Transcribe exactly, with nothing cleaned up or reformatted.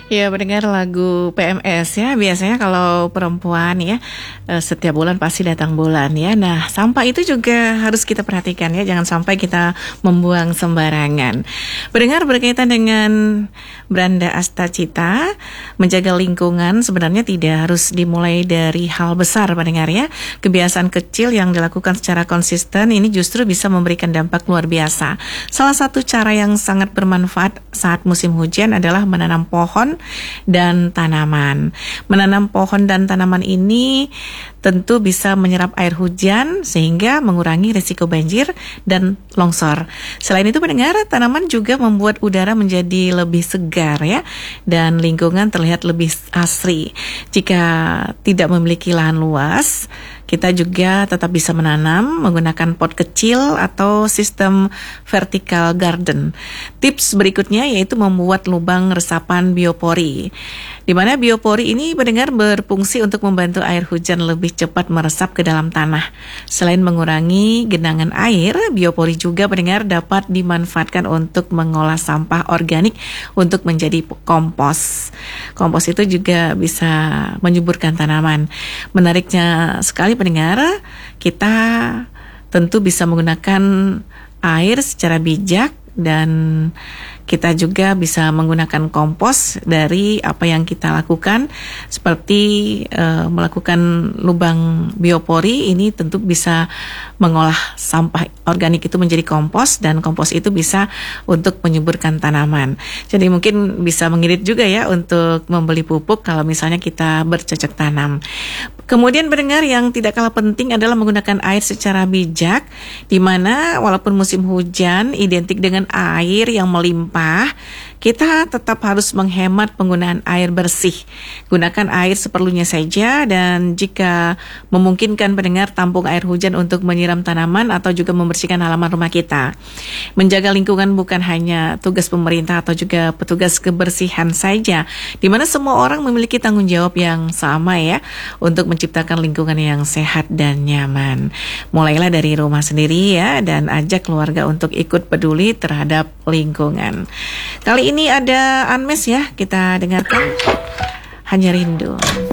Ya, mendengar lagu P M S ya. Biasanya kalau perempuan ya, eh, setiap bulan pasti datang bulan ya. Nah, sampah itu juga harus kita perhatikan ya. Jangan sampai kita membuang sembarangan. Mendengar berkaitan dengan Branda Astacita, menjaga lingkungan sebenarnya tidak harus dimulai dari hal besar, pendengar ya. Kebiasaan kecil yang dilakukan secara konsisten ini justru bisa memberikan dampak luar biasa. Salah satu cara yang sangat bermanfaat saat musim hujan adalah menanam pohon dan tanaman. Menanam pohon dan tanaman ini tentu bisa menyerap air hujan sehingga mengurangi risiko banjir dan longsor. Selain itu, pendengar, tanaman juga membuat udara menjadi lebih segar ya, dan lingkungan terlihat lebih asri. Jika tidak memiliki lahan luas, kita juga tetap bisa menanam menggunakan pot kecil atau sistem vertical garden. Tips berikutnya yaitu membuat lubang resapan biopori, di mana biopori ini pendengar berfungsi untuk membantu air hujan lebih cepat meresap ke dalam tanah. Selain mengurangi genangan air, biopori juga pendengar dapat dimanfaatkan untuk mengolah sampah organik untuk menjadi kompos. Kompos itu juga bisa menyuburkan tanaman. Menariknya sekali pendengar, kita tentu bisa menggunakan air secara bijak dan kita juga bisa menggunakan kompos dari apa yang kita lakukan, seperti e, melakukan lubang biopori. Ini tentu bisa mengolah sampah organik itu menjadi kompos, dan kompos itu bisa untuk menyuburkan tanaman. Jadi mungkin bisa mengirit juga ya untuk membeli pupuk kalau misalnya kita bercocok tanam. Kemudian pendengar, yang tidak kalah penting adalah menggunakan air secara bijak, di mana walaupun musim hujan identik dengan air yang melimpah, kita tetap harus menghemat penggunaan air bersih. Gunakan air seperlunya saja, dan jika memungkinkan pendengar, tampung air hujan untuk menyiram tanaman atau juga membersihkan halaman rumah kita. Menjaga lingkungan bukan hanya tugas pemerintah atau juga petugas kebersihan saja, di mana semua orang memiliki tanggung jawab yang sama ya untuk menciptakan lingkungan yang sehat dan nyaman. Mulailah dari rumah sendiri ya, dan ajak keluarga untuk ikut peduli terhadap lingkungan. Kali ini ada Unmesh ya, kita dengarkan Hanya Rindu.